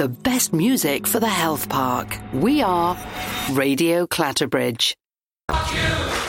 the best music for the health park. We are Radio Clatterbridge.